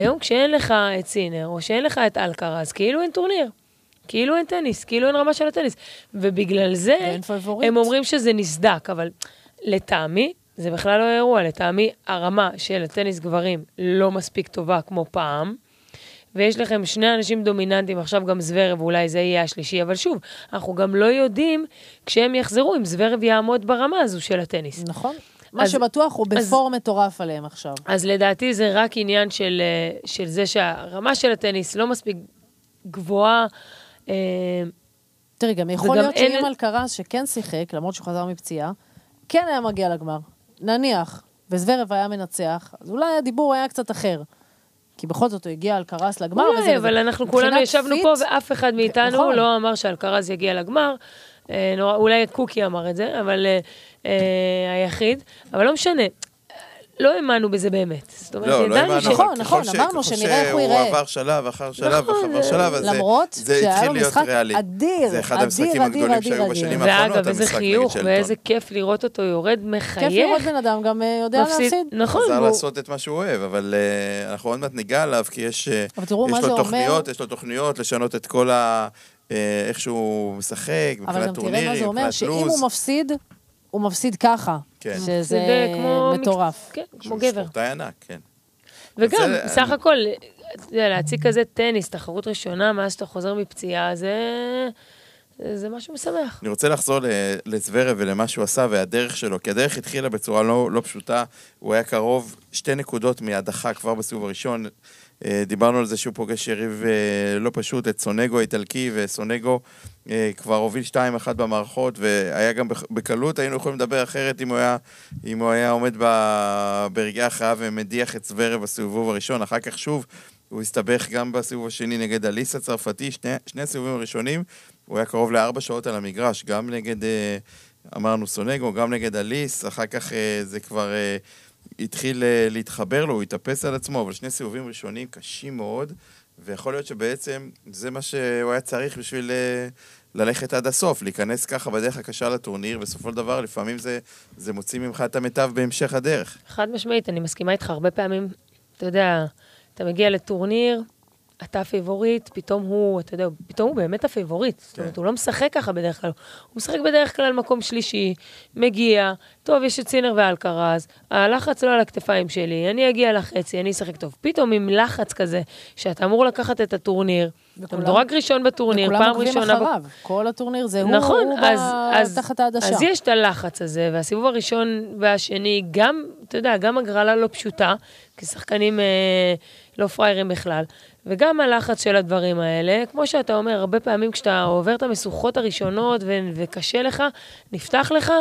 היום כשאין לך את סינר, או שאין לך את אלקרז, כאילו אין טורניר. כאילו אין טניס, כאילו אין רמה של הטניס. ובגלל זה הם אומרים שזה נסדק, אבל לטעמי, זה בכלל לא אירוע, לטעמי הרמה של הטניס גברים לא מספיק טובה כמו פעם, ויש לכם שני אנשים דומיננטים, עכשיו גם זוורב, ואולי זה יהיה השלישי, אבל שוב, אנחנו גם לא יודעים כשהם יחזרו, אם זוורב יעמוד ברמה הזו של הטניס. נכון. מה שבטוח הוא בפור מטורף עליהם עכשיו. אז לדעתי זה רק עניין של זה שהרמה של הטניס לא מספיק גבוהה. תראי, גם יכול להיות שאם אלקרז שכן שיחק, למרות שהוא חזר מפציעה, כן היה מגיע לגמר. נניח, וזוורב היה מנצח, אז אולי הדיבור היה קצת אחר. כי בכל זאת הוא הגיע אלקרז לגמר. אולי, אבל אנחנו כולנו ישבנו פה, ואף אחד מאיתנו לא אמר שאלקרז יגיע לגמר. אולי קוקי אמר את זה, אבל היחיד. אבל לא משנה. לא האמנו בזה באמת. זאת אומרת, ידענו נכון, אמרנו שנראה איך הוא יראה. הוא עבר שלב אחר שלב אחר שלב, אז זה התחיל להיות ריאלי. אדיר, זה אחד המשחקים הגדולים שהיו בשנים האחרונות. ואגב, איזה חיוך ואיזה כיף לראות אותו יורד מחייך. כיף לראות בן אדם, גם יודע להפסיד. נכון. חזר לעשות את מה שהוא אוהב, אבל אנחנו עוד מעט ניגע עליו, כי יש לו תוכניות לשנות את כל איך שהוא משחק, מבחינת טורנירים, מבחינת לוז. הוא מפסיד ככה, שזה מטורף. כן, כמו גבר. ספורטאי ענק, כן. וגם, סך הכל, להציג כזה טניס, תחרות ראשונה, מאז שאתה חוזר מפציעה, זה משהו משמח. אני רוצה לחזור לזוורב ולמה שהוא עשה והדרך שלו, כי הדרך התחילה בצורה לא פשוטה, הוא היה קרוב 2 נקודות מהדחה כבר בסיבוב הראשון, דיברנו על זה שהוא פוגש יריב לא פשוט, את סונגו האיטלקי, וסונגו כבר הוביל 2-1 במערכות, והיה גם בקלות, היינו יכולים לדבר אחרת אם הוא היה עומד ברגעי ההכרעה ומדיח את זוורב בסיבוב הראשון, אחר כך שוב הוא הסתבך גם בסיבוב השני נגד אליס הצרפתי, שני הסיבובים הראשונים, הוא היה קרוב ל4 שעות על המגרש, גם נגד, אמרנו סונגו, גם נגד אליס, אחר כך זה כבר התחיל להתחבר לו, הוא התאפס על עצמו, אבל 2 סיבובים ראשונים קשים מאוד, ויכול להיות שבעצם זה מה שהוא היה צריך בשביל ללכת עד הסוף, להיכנס ככה בדרך הקשה לטורניר, בסופו של דבר לפעמים זה מוציא ממך את המיטב בהמשך הדרך. חד משמעית, אני מסכימה איתך הרבה פעמים, אתה יודע, אתה מגיע לטורניר, אתה הפייבוריט, פתאום הוא, אתה יודע, פתאום הוא באמת הפייבוריט. זאת אומרת, הוא לא משחק ככה בדרך כלל. הוא משחק בדרך כלל מקום שלישי, מגיע, טוב, יש את סינר ואלקרז, הלחץ לא על הכתפיים שלי, אני אגיע לחצי, אני אשחק טוב. פתאום עם לחץ כזה, שאתה אמור לקחת את הטורניר, אתה מדורג ראשון בטורניר, פעם ראשונה. וכולם עוקבים אחריו, כל הטורניר זה נכון, הוא תחת העדשה. אז יש את הלחץ הזה, והסיבוב הראשון והשני, גם, אתה יודע, גם הגרלה לא פשוטה, כי שחקנים לא פריירים בכלל. וגם הלחץ של הדברים האלה, כמו שאתה אומר, הרבה פעמים כשאתה עובר את המשוכות הראשונות וקשה לך, נפתח לך,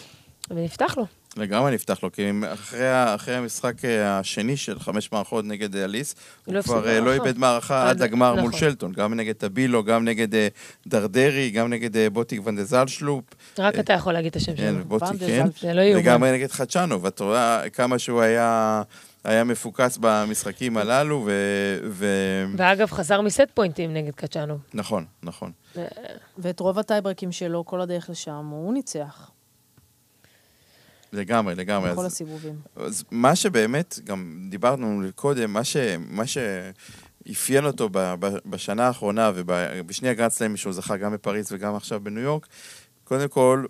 ונפתח לו. לגמרי נפתח לו, כי אחרי המשחק השני של 5 מערכות נגד אליס, הוא כבר לא איבד מערכה עד הגמר מול שלטון, גם נגד טבילו, גם נגד דרדרי, גם נגד בוטיק ונדזלשלופ. רק אתה יכול להגיד את השם שלו. כן, בוטיק, כן. וגם נגד חדשנו, ואת רואה כמה שהוא היה מפוקס במשחקים הללו, ואגב, חזר מסט פוינטים נגד קצ'אנו. נכון, נכון. ואת רוב הטייברקים שלו, כל הדרך לשם, הוא ניצח. לגמרי. בכל הסיבובים. אז מה שבאמת, גם דיברנו קודם, מה שאפיין אותו בשנה האחרונה, ובשני הגרנד סלאמים שהוא זכה גם בפריז וגם עכשיו בניו יורק, קודם כל,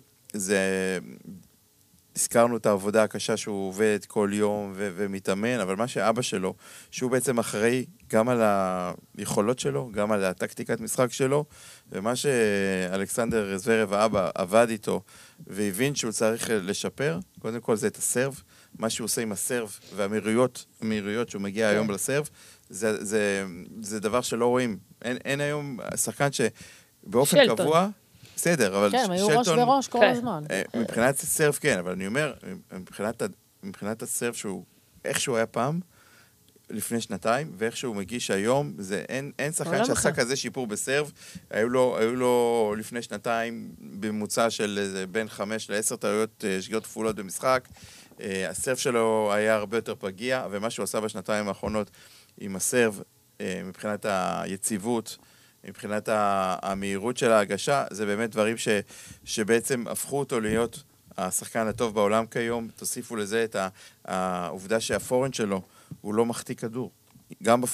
הזכרנו את העבודה הקשה שהוא עובד כל יום ומתאמן, אבל מה שאבא שלו, שהוא בעצם אחראי גם על היכולות שלו, גם על הטקטיקת משחק שלו, ומה שאלכסנדר זוורב האבא עבד איתו, והבין שהוא צריך לשפר, קודם כל זה את הסרב, מה שהוא עושה עם הסרב והמהירויות שהוא מגיע היום לסרב, זה דבר שלא רואים. אין היום שחקן שבאופן קבוע, בסדר, אבל כן, היו ראש וראש כל הזמן. מבחינת הסרף כן, אבל אני אומר, מבחינת הסרף שהוא, איך שהוא היה פעם, לפני שנתיים, ואיך שהוא מגיש היום, אין שחקן שעשה כזה שיפור בסרף, היו לו לפני שנתיים בממוצע של בין 5 ל10 טעויות שגיאות כפולות במשחק, הסרף שלו היה הרבה יותר פגיע, ומה שהוא עשה בשנתיים האחרונות עם הסרף, מבחינת היציבות, מבחינת המהירות של ההגשה, זה באמת דברים שבעצם הפכו אותו להיות השחקן הטוב בעולם כיום. תוסיפו לזה את העובדה שהפורנד שלו הוא לא מחטיא כדור. גם